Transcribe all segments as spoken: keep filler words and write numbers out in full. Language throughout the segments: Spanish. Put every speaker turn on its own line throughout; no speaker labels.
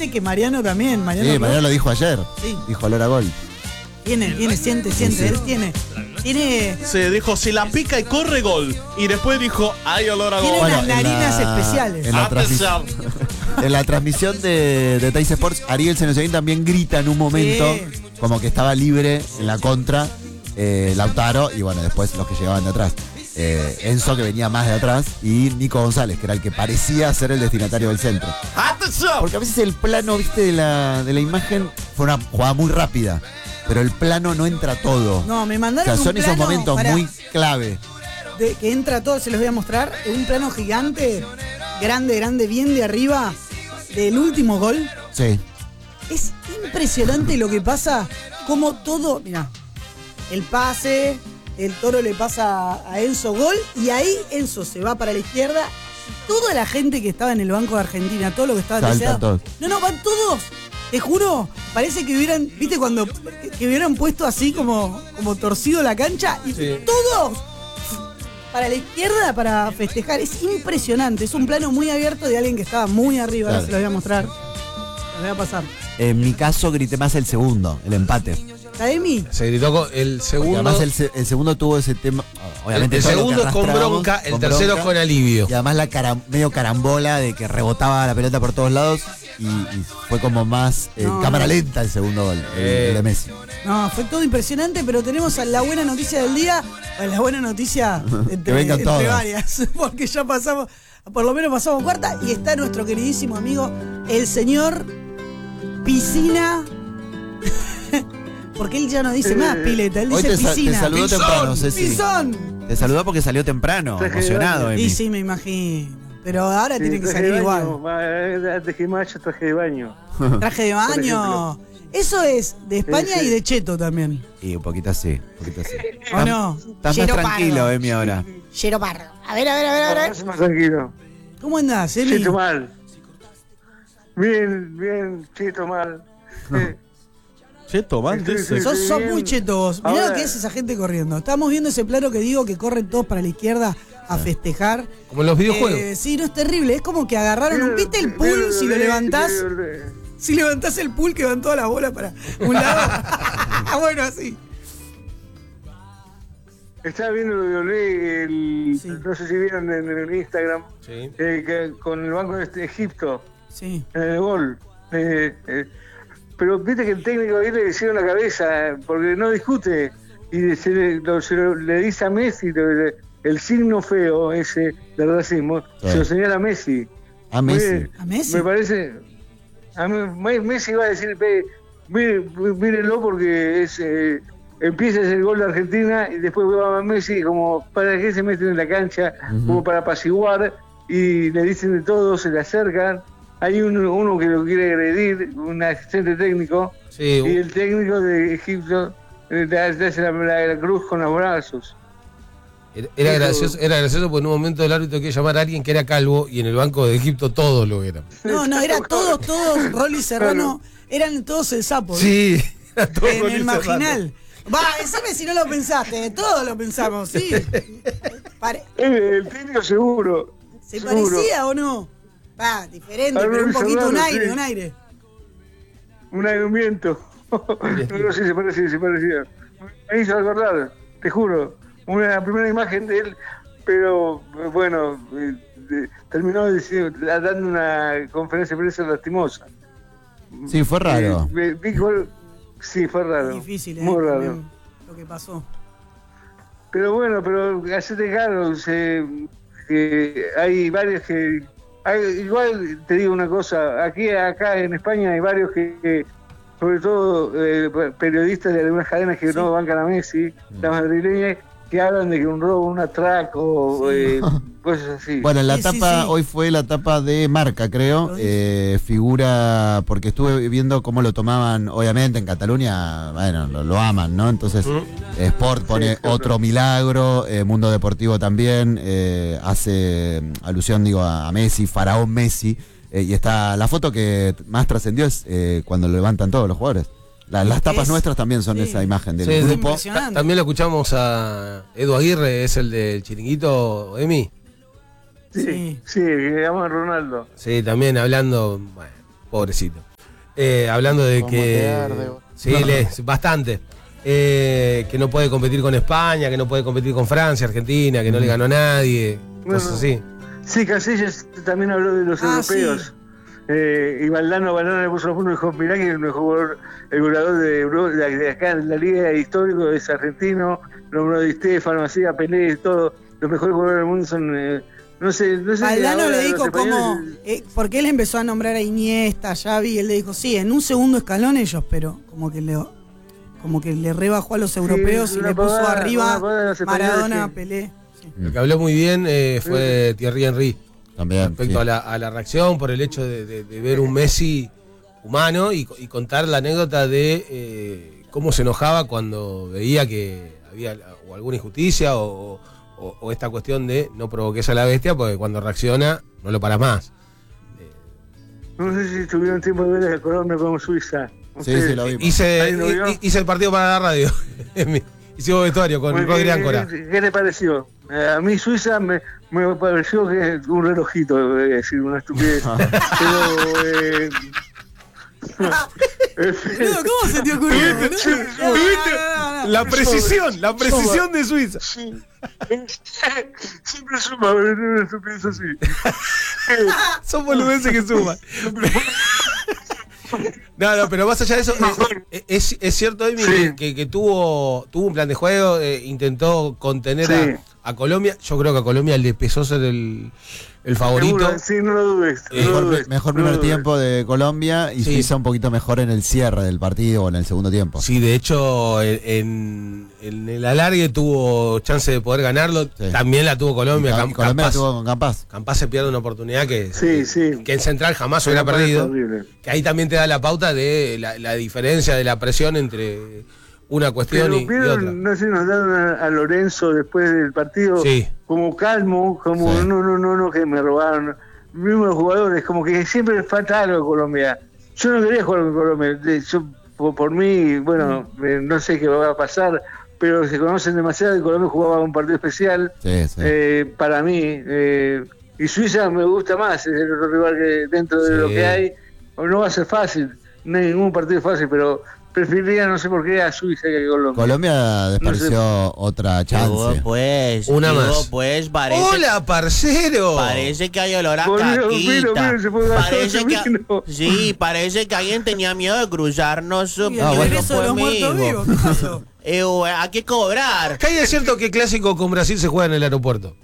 Viste que Mariano también. Mariano
Sí, Mariano lo dijo ayer.
Sí.
Dijo olor a gol.
Tiene, tiene, siente, siente.
Sí, sí.
Él tiene. Tiene.
Se dijo, si la pica y corre, gol. Y después dijo, hay olor a
Tiene
gol.
unas
Bueno, en
narinas
la-
especiales.
en la
Atención.
En la transmisión de, de Teis Sports, Ariel Senosiaín también grita en un momento,
Sí.
como que estaba libre en la contra, eh, Lautaro, y bueno, después los que llegaban de atrás. Eh, Enzo, que venía más de atrás, y Nico González, que era el que parecía ser el destinatario del centro.
Atención.
Porque a veces el plano, viste, de la, de la imagen fue una jugada muy rápida, pero el plano no entra todo.
No, me
O
mandaron
sea, son
un
esos
plano,
momentos
pará,
muy clave.
de- que entra todo, se los voy a mostrar. Un plano gigante, grande, grande, bien de arriba, del último gol.
Sí.
Es impresionante lo que pasa, como todo, mira, el pase, el Toro le pasa a Enzo gol y ahí Enzo se va para la izquierda. Toda la gente que estaba en el banco de Argentina, todo lo que estaba
Saltan
deseado.
todos.
No, no, van todos. Te juro, parece que hubieran, viste cuando que, que hubieran puesto así como, como torcido la cancha y
Sí.
todos para la izquierda para festejar. Es impresionante, es un plano muy abierto de alguien que estaba muy arriba. Ahora
Claro.
se lo voy a mostrar. Se lo voy a pasar.
En mi caso grité más el segundo, el empate.
¿Taemi?
Se gritó con el
Porque
segundo.
además el, se- el segundo tuvo ese tema. Obviamente
el
todo lo que
segundo es con
arrastrábamos,
bronca, el
con
tercero
bronca,
con alivio.
Y además la cara, medio carambola de que rebotaba la pelota por todos lados. Y, y fue como más eh,
No,
cámara
no.
lenta el segundo gol, el,
Eh.
el de Messi.
No, fue todo impresionante, pero tenemos a la buena noticia del día, a la buena noticia entre,
vengan
entre
todas.
varias, porque ya pasamos, por lo menos pasamos cuarta, y está nuestro queridísimo amigo, el señor Piscina, porque él ya no dice más pileta, él
Hoy
dice
te, sa- te
piscina.
saludó
Pisón,
temprano, Ceci.
¡Pisón!
Te saludó porque salió temprano, emocionado.
Y
Emi.
sí, me imagino, pero ahora tiene que
traje
salir
de
igual.
baño, antes que mayo traje de baño.
Traje de baño. Eso es de España
Sí, sí.
y de Cheto también.
Y un poquito así, un poquito así.
¿O no?
Estás más
Yero
tranquilo,
Pardo.
Emi, ahora.
Yero Pardo. A ver, a ver, a ver, a ver.
Más, más tranquilo.
¿Cómo andás, Emi?
Chito mal. Bien, bien, chito mal. Eh,
Cheto, man,
Sí,
dice.
sí,
Sos, sos
bien.
muy cheto vos. Mirá
Ahora-
lo que es esa gente corriendo. Estamos viendo ese plano que digo que corren todos para la izquierda a festejar.
Como en los videojuegos.
Eh, sí, no es terrible. Es como que agarraron un. ¿Viste el pool? Si lo levantás. Si levantás el pool que van todas las bolas para un lado. Bueno, así.
Estaba viendo lo de Olé, el,
Sí.
no sé si vieron en el Instagram,
Sí.
eh, que con el Banco de este- Egipto,
Sí.
en el gol. Eh, eh, pero viste que el técnico ahí le hicieron la cabeza, porque no discute, y se le, lo- se lo- le dice a Messi, lo- le- el signo feo ese del racismo,
Sí.
se lo señala a Messi.
A Messi.
Mire,
¿A Messi?
Me parece. A mí, Me- Messi va a decir, "Ve, mire, mírenlo porque es eh, empieza el gol de Argentina y después va a Messi como para que se meten en la cancha, como para apaciguar y le dicen de todo, se le acercan. Hay uno, uno que lo quiere agredir, un asistente técnico,
Sí,
y el técnico de Egipto eh, le hace la, la- la cruz con los brazos.
Era, era gracioso, era gracioso porque en un momento el árbitro quería llamar a alguien que era calvo y en el Banco de Egipto todos lo eran.
No, no, era todos, todos, Rolly Serrano, eran todos el sapo. ¿eh?
Sí, era todo
En
con
el
ese
marginal. Va, decime si no lo pensaste, todos lo pensamos, sí. Pare-
Eh, el técnico seguro.
¿Se
seguro.
parecía o no? Va, diferente,
A
pero un
Rolly
poquito un
Serrano,
aire,
sí.
un aire.
Un argumento. No sé, se parecía, se parecía. Me hizo acordar, te juro. Una la primera imagen de él, pero eh, bueno, eh, de- terminó diciendo- dando una conferencia de prensa lastimosa.
Sí, fue raro.
Eh, vi que- sí, fue raro.
Difícil, ¿eh?
Muy raro.
También lo que pasó.
Pero bueno, pero hacete cargo, se, que hay varios que... hay- igual te digo una cosa, aquí acá en España hay varios que, que, sobre todo eh, periodistas de algunas cadenas que no bancan a Messi, las madrileñas, que hablan de que un robo, un atraco, eh, cosas así.
Bueno, en la
Sí, sí,
tapa,
sí.
hoy fue la tapa de Marca, creo.
Lo dice.
Eh, figura, porque estuve viendo cómo lo tomaban, obviamente en Cataluña, bueno, lo, lo aman, ¿no? Entonces, Sport pone
Sí, claro.
otro milagro, eh, Mundo Deportivo también, eh, hace mm, alusión, digo, a, a Messi, Faraón Messi. Eh, y está la foto que más trascendió es eh, cuando lo levantan todos los jugadores. La- las tapas
Es-
nuestras también son
sí.
esa imagen del
Sí, es
grupo.
impresionante.
Ta- También lo escuchamos a Edu Aguirre, es el del chiringuito, Emi.
sí,
sí.
sí, que llaman Ronaldo.
Sí, también hablando, bueno, pobrecito. eh, hablando de
Como
que...
te arde.
Sí, le, bastante. Eh, que no puede competir con España, que no puede competir con Francia, Argentina, que no le ganó a nadie,
Bueno,
cosas así.
Sí, Casillas también habló de los
Ah,
europeos. Eh, y Valdano, Valdano le puso los puntos y dijo, mirá que el mejor el goleador de, Euro, de, de acá en la liga histórico es argentino, nombró Di Stéfano, así a Pelé, todo, los mejores jugadores del mundo son, eh, no sé, no sé.
Valdano
ahora
le
los
dijo
españoles-
cómo, eh, porque él empezó a nombrar a Iniesta, Xavi, él le dijo, sí, en un segundo escalón ellos, pero como que le, como que le rebajó a los europeos y
una
le puso
pavada,
arriba
una pavada de los españoles
Maradona,
que-
Pelé. Sí.
Lo que habló muy bien eh, fue Thierry Henry.
También.
Respecto
sí.
a, la, a la reacción, por el hecho de, de- de ver un Messi humano y, y contar la anécdota de eh, cómo se enojaba cuando veía que había o alguna injusticia o, o- o esta cuestión de no provoques a la bestia, porque cuando reacciona no lo para más.
No sé si tuvieron tiempo de ver a Colombia como Suiza.
Sí,
Ustedes-
sí, lo vimos.
Hice,
¿Ahí lo vio?
hi- hice el partido para la radio. Hicimos vestuario con
Bueno,
Rodri
¿qué,
Áncora.
qué, qué le pareció? Eh, a mí Suiza me, me pareció que es un relojito, voy a decir, una estupidez. Pero... Eh,
Boludo, ¿cómo se te ocurrió? boludo? No, no, no, no.
La precisión, la precisión de Suiza.
Siempre suma ver una estupidez así.
Son boludeces que suman. No, no, pero más allá de eso, eh, es, es cierto, Emi,
Sí.
que, que, que tuvo, tuvo un plan de juego, eh, intentó contener
Sí.
a, a Colombia. Yo creo que a Colombia le pesó ser el, el favorito.
Seguro, sí, no lo dudes. no lo
Mejor,
dudes,
mejor
no lo
primer
dudes.
tiempo de Colombia y
Sí.
Suiza un poquito mejor en el cierre del partido o en el segundo tiempo.
Sí, de hecho, en, en el alargue tuvo chance de poder ganarlo.
Sí.
También la tuvo Colombia.
Y
Cam-
Colombia
Campas,
tuvo con Campas.
Campas se pierde una oportunidad que,
Sí, sí.
que en Central jamás hubiera
Me parece
perdido.
horrible.
Que ahí también te da la pauta de la, la diferencia de la presión entre una cuestión
Pero
y, y
vieron,
otra.
no sé, nos daron a, a Lorenzo después del partido
Sí.
como calmo, como
Sí.
no, no, no, no, que me robaron. Mismos los jugadores, como que siempre les falta algo a Colombia. Yo no quería jugar con Colombia. de- Yo, por, por mí, bueno, eh, no sé qué va a pasar, pero se conocen demasiado y Colombia jugaba un partido especial
Sí, sí.
eh, para mí. Eh, y Suiza me gusta más, es el otro rival que dentro de
Sí.
lo que hay. No va a ser fácil, no hay ningún partido fácil, pero preferiría, no sé por qué, a Suiza que a Colombia.
Colombia despareció otra
Llegó,
chance.
pues,
Una
llegó,
más.
pues, parece,
¡Hola, parcero!
parece que hay olor a
Boludo,
caquita.
vino, vino, se fue
Parece
gasoso,
que,
vino.
sí, parece que alguien tenía miedo de cruzarnos.
Y el
no,
regreso de los
conmigo.
muertos vivos, ¿qué pasó?
Eh, hay que cobrar.
Acá es cierto que clásico con Brasil se juega en el aeropuerto.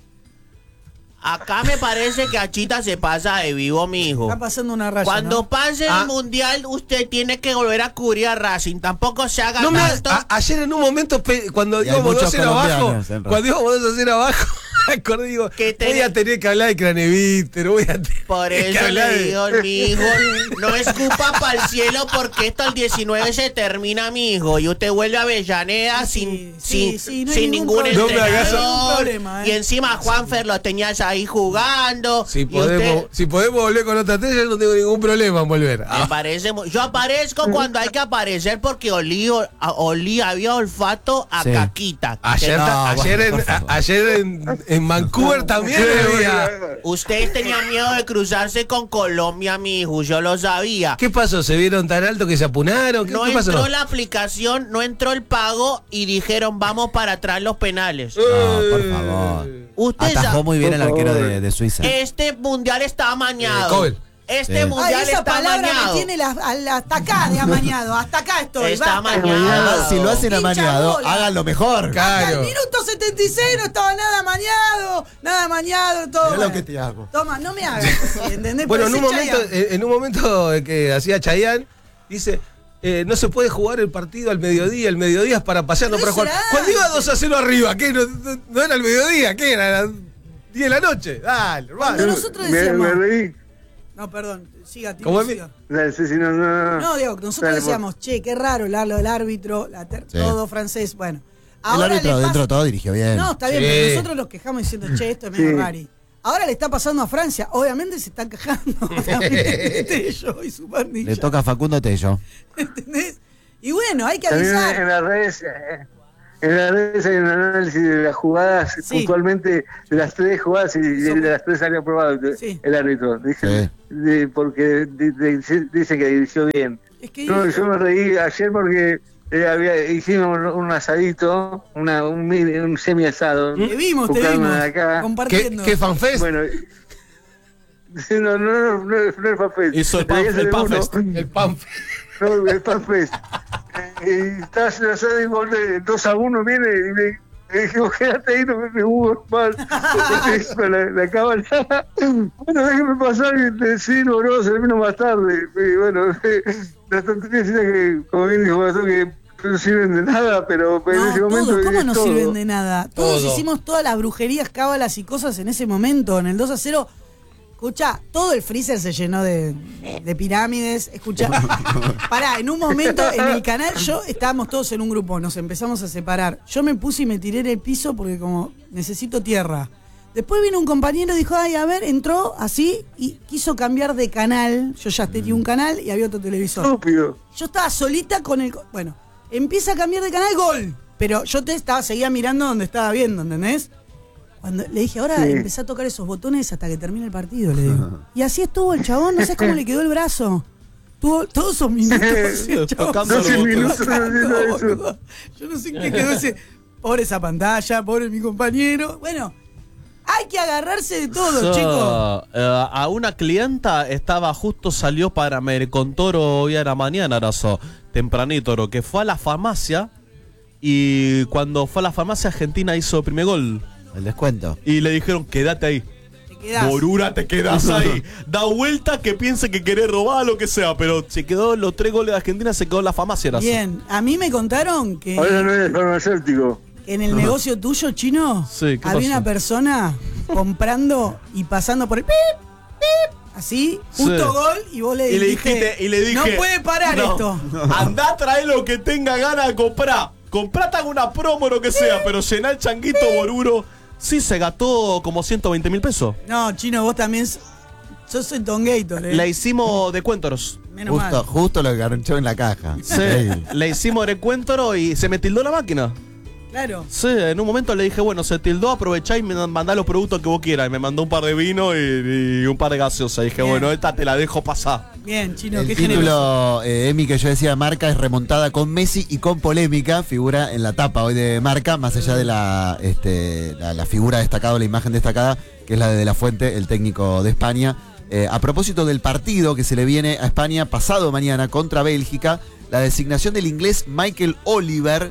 Acá me parece que Achita se pasa de vivo, mijo.
Está pasando una raya,
Cuando
¿no?
pase
Ah.
el mundial, usted tiene que volver a cubrir a Racing. Tampoco se haga
No me,
tanto.
a- ayer en un momento, pe- cuando
Y hay
íbamos dos a
muchos
cero abajo,
colombianos en
cuando íbamos dos a cero abajo, acordé, digo,
Que
voy
tenés-
a tener que hablar de Craneviter, voy a tener
Por
que
eso
hablar
le
de-
digo, mijo, no escupa para el cielo porque esto el diecinueve se termina, mijo, y usted vuelve a Avellaneda
Sí,
sin,
sí,
sin,
sí, no hay
sin
ningún
ningún
problema.
No me hagas-
entrenador,
No hay ningún problema, ¿eh?
y encima Juanfer lo tenías ahí jugando.
Si
y
podemos,
usted-
si podemos volver con otra estrella, no tengo ningún problema en volver.
me
Ah,
parece mu- yo aparezco cuando hay que aparecer porque olí, o- a- olí había olfato a
Sí.
caquita.
ayer
No,
ta- ayer,
bueno, por
en, a-
favor.
ayer en, en Vancouver también había.
Ustedes tenían miedo de cruzarse con Colombia, mijo, yo lo sabía.
¿Qué pasó? ¿Se vieron tan alto que se apunaron? ¿Qué,
No
qué pasó?
entró la aplicación, no entró el pago y dijeron vamos para atrás los penales.
No, por favor.
Usted
Atajó
sabe,
muy bien
Por
el arquero
favor.
de, de Suiza.
este mundial está
Eh,
amañado.
Cobel.
Este
Sí.
Ay,
mundial
esa
está
palabra
amañado.
me tiene la- al- hasta acá de amañado. Hasta acá estoy.
Está
basta.
amañado.
Además, si lo hacen
Hincha
amañado,
bola.
háganlo mejor.
Hasta el
Claro.
minuto setenta y seis no estaba nada amañado. Nada amañado, todo.
Mirá lo
bueno.
que te hago.
Toma, no me hagas así, ¿entendés?
Bueno, en un
Parecés
momento,
Chayanne.
en, en un momento que hacía Chayanne, dice, eh, no se puede jugar el partido al mediodía, el mediodía es para pasear, no
Pero
para
eso
jugar.
era
Cuando iba
antes.
dos a cero arriba, ¿qué? No, no- no era el mediodía, ¿qué era? ¿A las diez de la noche? Dale, hermano.
Cuando nosotros
Me,
decíamos.
me reí.
No, perdón, siga, Tito,
¿Cómo es mi-
siga.
Dale, sí, sí, no, no, no.
No, Diego, nosotros
Dale,
decíamos, che, qué raro el lo del árbitro, la ter-
Sí.
todo francés. Bueno,
El
ahora le
árbitro
pasa-
dentro de todo dirigió bien.
No, está bien,
Sí.
pero nosotros nos quejamos diciendo, che, esto es medio
Sí.
rari. Ahora le está pasando a Francia, obviamente se están quejando. Obviamente, Tello y su pandilla.
Le toca a Facundo Tello.
¿Entendés? Y bueno, hay que
También
avisar.
en las redes, eh, En la red hay un análisis de las jugadas,
Sí.
puntualmente de las tres jugadas y de, de las tres áreas probadas
Sí.
el árbitro. Dice,
Sí.
de- porque de- de- dice que dirigió bien.
Es que
No, yo me reí ayer porque eh, había, hicimos un, un asadito, una, un, mini- un semi asado.
te vimos, te
Buscando
vimos.
acá.
¿Qué,
Compartiendo.
qué fanfest?
Bueno, no, no, no, no, es- no es Fanfest.
Hizo el pan-
Tenía que ser
el
uno.
Panfest.
El pan.
No, el Fanfest. Eh, y estaba haciendo asado y gol de dos a uno viene y me, me dije, vos quedate ahí, no me me hubo mal. Con la, la cámara. Bueno, déjeme pasar y te sirvo, no, se vino más tarde. Y bueno, las tonterías que, como bien dijo Gastón, que no sirven de nada, pero en
No,
ese momento.
todo, ¿cómo
es
no
todo.
sirven de nada? Todos
Todo.
hicimos todas las brujerías, cábalas y cosas en ese momento, en el dos a cero. Escucha, todo el freezer se llenó de, de pirámides. Escucha, pará, en un momento en el canal yo estábamos todos en un grupo, nos empezamos a separar. Yo me puse y me tiré en el piso porque como necesito tierra. Después vino un compañero y dijo, ay, a ver, entró así y quiso cambiar de canal. Yo ya tenía un canal y había otro televisor.
Estúpido.
Yo estaba solita con el... co- Bueno, empieza a cambiar de canal, gol. Pero yo te estaba, seguía mirando donde estaba viendo, ¿entendés? Cuando le dije, ahora
Sí.
empecé a tocar esos botones hasta que termine el partido, le digo. Y así estuvo el chabón, no sé cómo le quedó el brazo. Tuvo todos esos minutos. el chabón.
Tocando
doce
los
minutos
botones.
haciendo
No,
eso.
boludo. Yo no sé en qué quedó ese... Pobre esa pantalla, pobre mi compañero. Bueno, hay que agarrarse de todo,
So,
chicos.
eh, a una clienta estaba justo salió para Mercontoro hoy a la mañana, Arazo, tempranito, lo que fue a la farmacia y cuando fue a la farmacia Argentina hizo el primer gol
El descuento.
y le dijeron quédate ahí.
Te quedás.
Borura, te quedas ahí. Da vuelta que piense que querés robar lo que sea, pero se quedó los tres goles de Argentina, se quedó en la farmacia, Arazo.
Bien, a mí me contaron que...
Ahora no es farmacéutico.
En el negocio tuyo, Chino,
Sí, ¿qué
había
pasó?
una persona comprando y pasando por el pip, pip, así, justo
Sí.
gol, y vos le
Y le
dijiste,
dijiste, y le dije,
no puede parar
no,
esto.
Andá a traer lo que tenga ganas de comprar. Comprate alguna promo o lo que sea, pero llená el changuito Boruro. Sí, se gastó como ciento veinte mil pesos.
No, Chino, vos también s- sos el Tongator, eh.
Le hicimos de cuentos.
Menos
Justo,
mal.
justo lo que garchó en la caja.
Sí,
Increíble.
le hicimos de cuento y se me tildó la máquina.
Claro.
Sí, en un momento le dije, bueno, se tildó, aprovechá y me mandá los productos que vos quieras. Y me mandó un par de vino y, y un par de gaseosas. Y dije,
Bien.
bueno, esta te la dejo pasar.
Bien, Chino,
El
qué generoso.
título, eh, Emi, que yo decía, Marca es remontada con Messi y con polémica, figura en la tapa hoy de Marca, más allá de la, este, la, la figura destacada, la imagen destacada, que es la de De La Fuente, el técnico de España. Eh, a propósito del partido que se le viene a España pasado mañana contra Bélgica, la designación del inglés Michael Oliver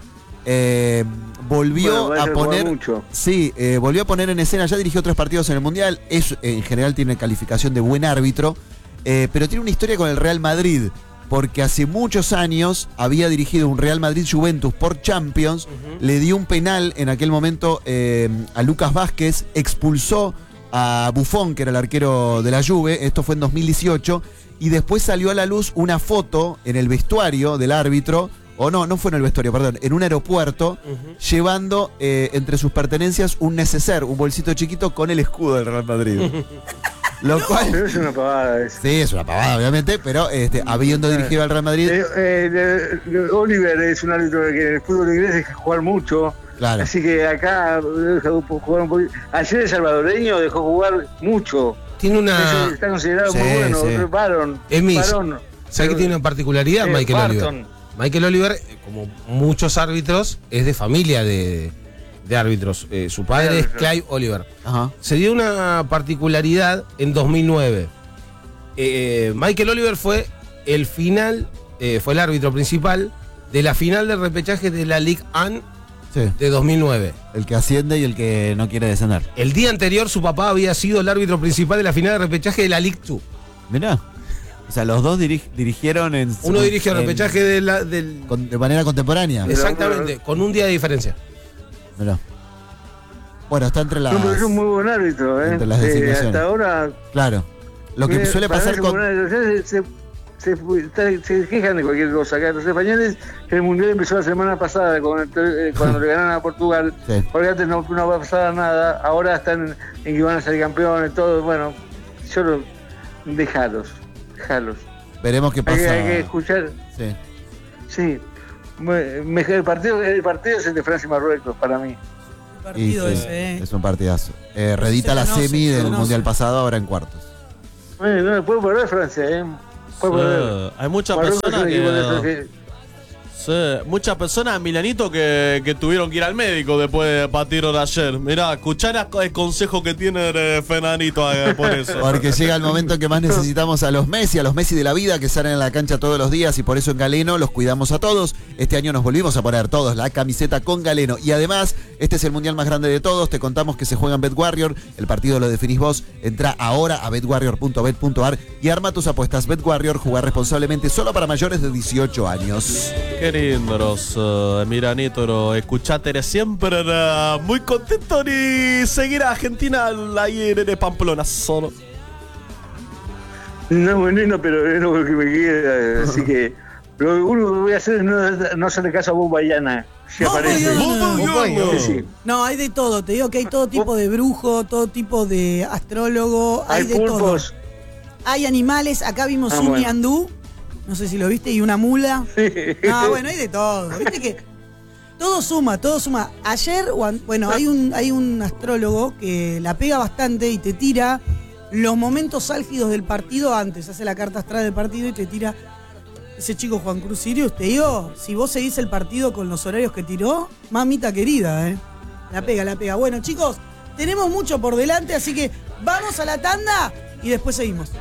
eh, volvió
Bueno, va a
a
ser jugar
poner...
mucho.
Sí, eh, volvió a poner en escena, ya dirigió otros partidos en el Mundial, es, en general tiene calificación de buen árbitro, eh, pero tiene una historia con el Real Madrid, porque hace muchos años había dirigido un Real Madrid-Juventus por Champions, le dio un penal en aquel momento eh, a Lucas Vázquez, expulsó a Buffon, que era el arquero de la Juve, esto fue en dos mil dieciocho, y después salió a la luz una foto en el vestuario del árbitro, o no, no fue en el vestuario, perdón, en un aeropuerto, llevando eh, entre sus pertenencias un neceser, un bolsito chiquito con el escudo del Real Madrid. Lo cual...
Pero es una pavada eso.
Sí, es una pavada, obviamente, pero este, habiendo dirigido al Real Madrid,
Eh, eh, de- de- Oliver es un árbitro que en el fútbol inglés deja jugar mucho.
claro.
Así que acá deja jugar un poquito. Ayer el salvadoreño dejó jugar mucho.
Tiene una.
Ese está considerado
Sí,
muy bueno.
sí.
Baron.
Emi,
Baron.
¿Sabes que tiene una particularidad,
Eh,
Michael Oliver?
Barton.
Michael Oliver, eh, como muchos árbitros, es de familia de, de árbitros. Eh, su padre es Clive Oliver.
Ajá.
Se dio una particularidad en dos mil nueve. Eh, Michael Oliver fue el final, eh, fue el árbitro principal de la final del repechaje de la Ligue uno
Sí.
de dos mil nueve.
El que asciende y el que no quiere descender.
El día anterior su papá había sido el árbitro principal de la final de repechaje de la Ligue dos.
Mirá. O sea, los dos diri- dirigieron en...
Uno
en-
dirige el repechaje de la, del...
con- de manera contemporánea.
Exactamente, con un día de diferencia.
Mirá. Bueno, está entre las...
No, pero es un muy buen árbitro, ¿eh?
Entre las
Eh,
designaciones.
hasta ahora.
Claro. Lo que
eh,
suele
para
pasar
mí es un
con...
buen árbitro. O sea, se, se, se, está- se quejan de cualquier cosa acá. Los españoles, que el mundial empezó la semana pasada con el- eh, cuando le ganaron a Portugal.
Sí.
Porque antes no, no va a pasar nada. Ahora están en que van a ser campeones, todo. Bueno, yo lo. Dejalos. Dejalos.
Veremos qué
Hay que,
pasa.
hay que escuchar.
Sí.
Sí. me- me- el partido el partido es el de Francia y Marruecos para mí.
El partido
Y sí,
ese, ¿eh?
es un partidazo. Eh, redita
Se
la
conoce,
semi
se
del
conoce.
Mundial pasado, ahora en cuartos.
Eh, no, puede perder Francia, ¿eh? Puede perder.
Sí, hay muchas
Marruecos
personas
es un equipo de esos
que...
que-
Sí, muchas personas en Milanito que, que tuvieron que ir al médico después de partir de ayer. Mirá, escuchar el consejo que tiene eh, Fernandito eh, por eso.
Porque llega el momento en que más necesitamos a los Messi, a los Messi de la vida que salen a la cancha todos los días y por eso en Galeno los cuidamos a todos. Este año nos volvimos a poner todos la camiseta con Galeno y además este es el mundial más grande de todos. Te contamos que se juega en BetWarrior, el partido lo definís vos. Entra ahora a bet warrior punto bet punto a r y arma tus apuestas. BetWarrior, jugar responsablemente solo para mayores de dieciocho años.
Qué lindos, uh, Miranito, escuchate siempre uh, muy contento de seguir a Argentina ahí en Pamplona solo.
No, bueno, pero es lo que me queda, así que lo único que voy a hacer es no, no hacerle caso a Bombayana, si
Bombayana.
aparece.
Bombayana.
Sí, sí.
No, hay de todo. Te digo que hay todo tipo de brujo, todo tipo de astrólogo, hay,
Hay
de
pulpos.
todo. Hay animales. Acá vimos
Ah,
un
bueno.
ñandú, no sé si lo viste, y una mula. No, bueno, hay de todo. Viste que todo suma, todo suma. Ayer, o an- bueno, hay un, hay un astrólogo que la pega bastante y te tira los momentos álgidos del partido antes. Hace la carta astral del partido y te tira. Ese chico Juan Cruz Sirius, te digo, si vos seguís el partido con los horarios que tiró, mamita querida, ¿eh? La pega, la pega. Bueno, chicos, tenemos mucho por delante, así que vamos a la tanda y después seguimos.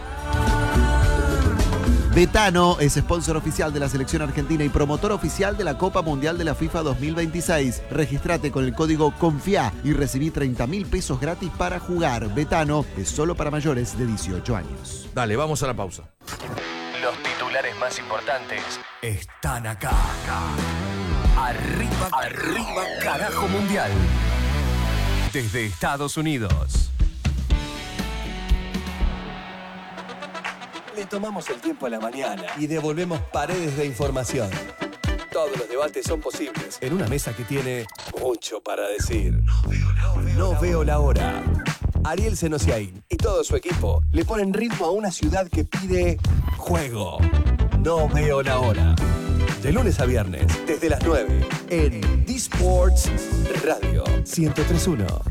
Betano es sponsor oficial de la selección argentina y promotor oficial de la Copa Mundial de la FIFA dos mil veintiséis. Registrate con el código CONFIA y recibí treinta mil pesos gratis para jugar. Betano es solo para mayores de dieciocho años.
Dale, vamos a la pausa.
Los titulares más importantes están acá. Arriba, arriba, carajo mundial. Desde Estados Unidos. Le tomamos el tiempo a la mañana y devolvemos paredes de información. Todos los debates son posibles en una mesa que tiene mucho para decir. No veo la hora. Ariel Senosiaín y todo su equipo le ponen ritmo a una ciudad que pide juego. No veo la hora. De lunes a viernes, desde las nueve, en D-Sports Radio ciento tres punto uno.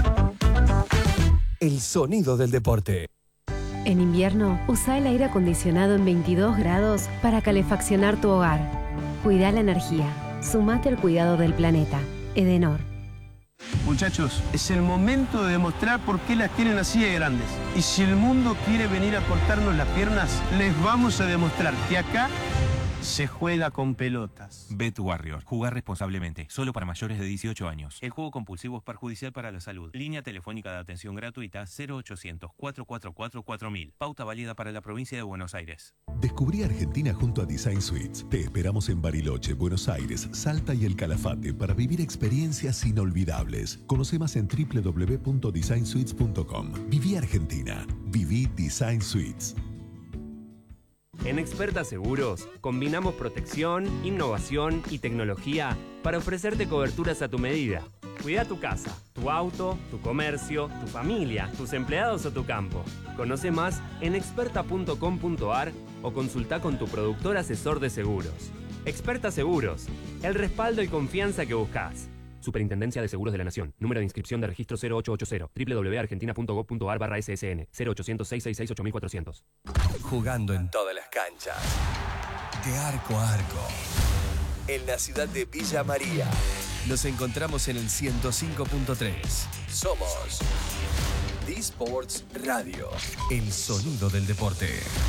El sonido del deporte.
En invierno, usa el aire acondicionado en veintidós grados para calefaccionar tu hogar. Cuida la energía. Sumate al cuidado del planeta. Edenor.
Muchachos, es el momento de demostrar por qué las tienen así de grandes. Y si el mundo quiere venir a cortarnos las piernas, les vamos a demostrar que acá se juega con pelotas.
BetWarrior. Jugar responsablemente. Solo para mayores de dieciocho años. El juego compulsivo es perjudicial para la salud. Línea telefónica de atención gratuita cero ochocientos, cuatro cuatro cuatro, cuatro mil. Pauta válida para la provincia de Buenos Aires.
Descubrí Argentina junto a Design Suites. Te esperamos en Bariloche, Buenos Aires, Salta y El Calafate para vivir experiencias inolvidables. Conoce más en doble u doble u doble u punto design suites punto com. Viví Argentina. Viví Design Suites.
En Experta Seguros, combinamos protección, innovación y tecnología para ofrecerte coberturas a tu medida. Cuida tu casa, tu auto, tu comercio, tu familia, tus empleados o tu campo. Conoce más en experta punto com punto a r o consulta con tu productor asesor de seguros. Experta Seguros, el respaldo y confianza que buscas. Superintendencia de Seguros de la Nación. Número de inscripción de registro cero ocho ocho cero. doble u doble u doble u punto argentina punto gov punto a r barra S S N. cero ochocientos, seiscientos sesenta y seis, ocho mil cuatrocientos.
Jugando en todas las canchas. De arco a arco. En la ciudad de Villa María. Nos encontramos en el ciento cinco punto tres. Somos D-Sports Radio. El sonido del deporte.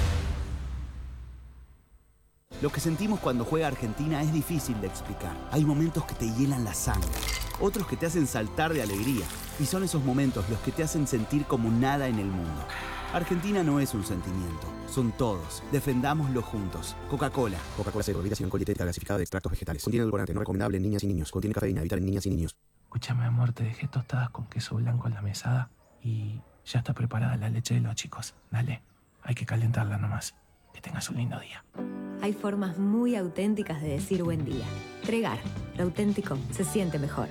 Lo que sentimos cuando juega Argentina es difícil de explicar. Hay momentos que te hielan la sangre, otros que te hacen saltar de alegría. Y son esos momentos los que te hacen sentir como nada en el mundo. Argentina no es un sentimiento, son todos. Defendámoslo juntos. Coca-Cola.
Coca-Cola Cero, bebida sin alcohol dietética gasificada de extractos vegetales. Contiene edulcorante, no recomendable en niñas y niños. Contiene cafeína, evitar en niñas y niños.
Escúchame, amor, te dejé tostadas con queso blanco en la mesada y ya está preparada la leche de los chicos. Dale, hay que calentarla nomás. Que tengas un lindo día.
Hay formas muy auténticas de decir buen día. Tregar. Lo auténtico se siente mejor.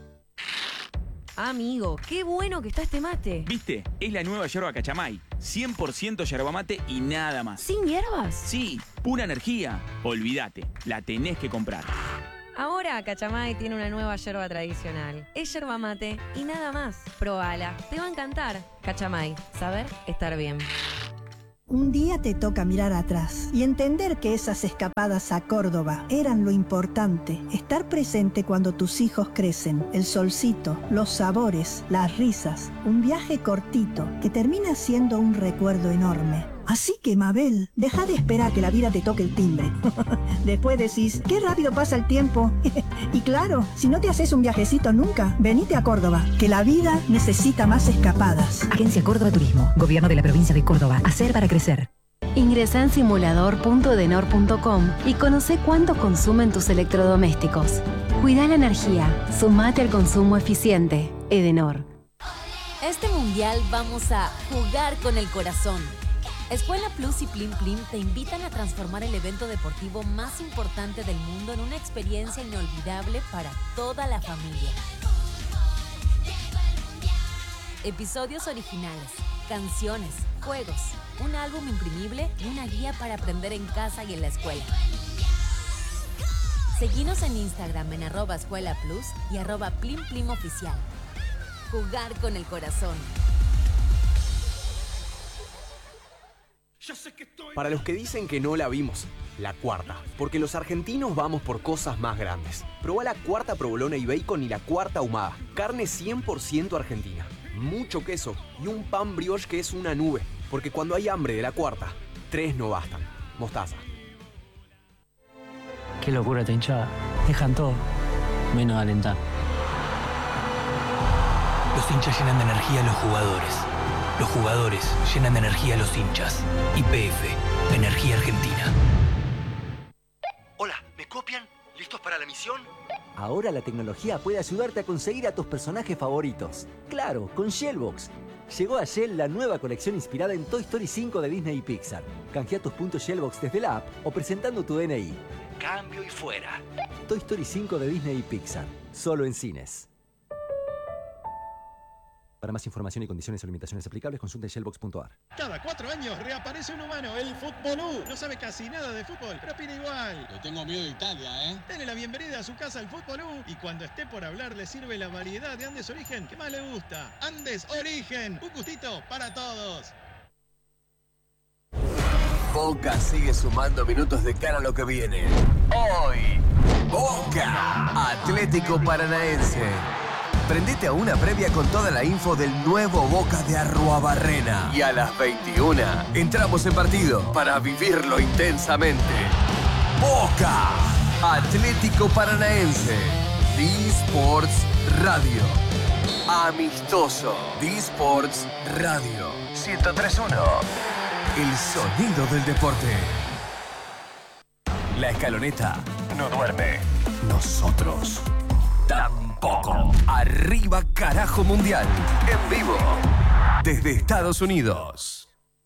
Amigo, qué bueno que está este mate.
¿Viste? Es la nueva yerba Cachamay. cien por ciento yerba mate y nada más.
¿Sin hierbas?
Sí, pura energía. Olvídate, la tenés que comprar.
Ahora Cachamay tiene una nueva yerba tradicional. Es yerba mate y nada más. Probala, te va a encantar. Cachamay, saber estar bien.
Un día te toca mirar atrás y entender que esas escapadas a Córdoba eran lo importante. Estar presente cuando tus hijos crecen, el solcito, los sabores, las risas. Un viaje cortito que termina siendo un recuerdo enorme. Así que, Mabel, deja de esperar que la vida te toque el timbre. Después decís, qué rápido pasa el tiempo. Y claro, si no te haces un viajecito nunca, venite a Córdoba, que la vida necesita más escapadas.
Agencia Córdoba Turismo, Gobierno de la Provincia de Córdoba. Hacer para crecer.
Ingresa en simulador punto edenor punto com y conoce cuánto consumen tus electrodomésticos. Cuida la energía. Sumate al consumo eficiente. Edenor.
Este mundial vamos a jugar con el corazón. Escuela Plus y Plim Plim te invitan a transformar el evento deportivo más importante del mundo en una experiencia inolvidable para toda la familia. Episodios originales, canciones, juegos, un álbum imprimible y una guía para aprender en casa y en la escuela. Seguinos en Instagram en arroba Escuela Plus y arroba Plim Plim Oficial. Jugar con el corazón.
Para los que dicen que no la vimos, la cuarta. Porque los argentinos vamos por cosas más grandes. Probá la cuarta provolona y bacon y la cuarta ahumada. Carne cien por ciento argentina. Mucho queso y un pan brioche que es una nube. Porque cuando hay hambre de la cuarta, tres no bastan. Mostaza.
Qué locura esta hinchada. Dejan todo, menos alentar.
Los hinchas llenan de energía a los jugadores. Los jugadores llenan de energía a los hinchas. Y P F, Energía Argentina.
Hola, ¿me copian? ¿Listos para la misión?
Ahora la tecnología puede ayudarte a conseguir a tus personajes favoritos. Claro, con Shellbox. Llegó a Shell la nueva colección inspirada en Toy Story cinco de Disney y Pixar. Canjea tus puntos Shellbox desde la app o presentando tu D N I.
Cambio y fuera.
Toy Story cinco de Disney y Pixar. Solo en cines. Para más información y condiciones o limitaciones aplicables, consulta shellbox punto a r.
Cada cuatro años reaparece un humano, el Futbolú. No sabe casi nada de fútbol, pero opina igual.
Le tengo miedo a Italia, ¿eh?
Dele la bienvenida a su casa al Futbolú y cuando esté por hablar le sirve la variedad de Andes Origen que más le gusta. Andes Origen, un gustito para todos.
Boca sigue sumando minutos de cara a lo que viene. Hoy, Boca, Atlético Paranaense. Prendete a una previa con toda la info del nuevo Boca de Arruabarrena. Y a las veintiuna entramos en partido para vivirlo intensamente. Boca, Atlético Paranaense. D-Sports Radio. Amistoso. D-Sports Radio. ciento tres punto uno. El sonido del deporte. La escaloneta no duerme. Nosotros tampoco. Arriba carajo mundial. En vivo. Desde Estados Unidos.